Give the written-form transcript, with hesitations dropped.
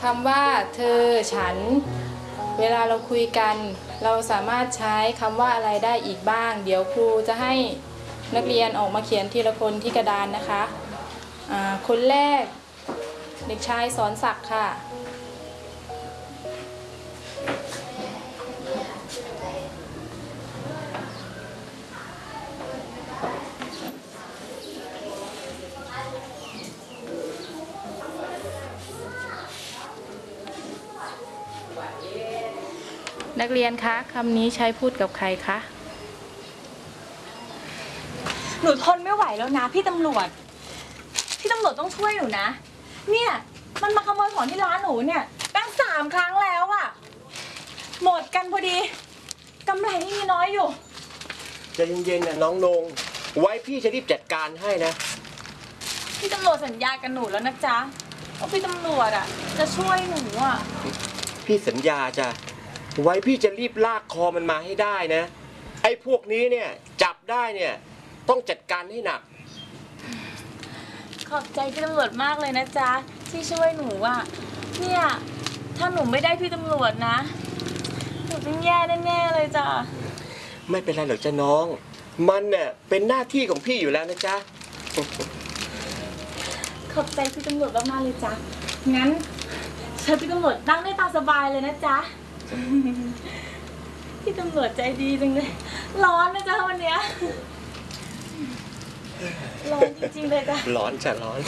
คำว่าเธอฉันเวลาเราคุยกันเราสามารถใช้คำว่าอะไรได้อีกบ้างเดี๋ยวครูจะให้นักเรียนออกมาเขียนทีละคนที่กระดานนะคะคนแรกเด็กชายสอนศักดิ์ค่ะนักเรียนคะคำนี้ใช้พูดกับใครคะหนูทนไม่ไหวแล้วนะพี่ตำรวจต้องช่วยหนูนะเนี่ยมันมาขโมยของที่ร้านหนูเนี่ยตั้ง3 ครั้งแล้วอะหมดกันพอดีกำไรนี่มีน้อยอยู่ใจเย็นๆนะน้องนงไว้พี่จะรีบจัดการให้นะพี่ตำรวจสัญญากับหนูแล้วนะจ๊ะว่าพี่ตำรวจอะจะช่วยหนูอะพี่สัญญาจ้ะไว้พี่จะรีบลากคอมันมาให้ได้นะไอ้พวกนี้เนี่ยจับได้เนี่ยต้องจัดการให้หนักขอบใจพี่ตำรวจมากเลยนะจ๊ะที่ช่วยหนูอะเนี่ยถ้าหนูไม่ได้พี่ตำรวจนะหนูต้องแย่แน่ๆเลยจ้ะไม่เป็นไรหรอกจ้ะน้องมันเนี่ยเป็นหน้าที่ของพี่อยู่แล้วนะจ๊ะขอบใจพี่ตำรวจมากๆเลยจ้ะงั้นเชิญพี่ตำรวจนั่งได้ตามสบายเลยนะจ๊ะพี่ตำรวจใจดีจังเลยร้อนนะจ๊ะวันเนี้ยร้อนจริงๆเลยจ้ะร้อนจ้ะร้อน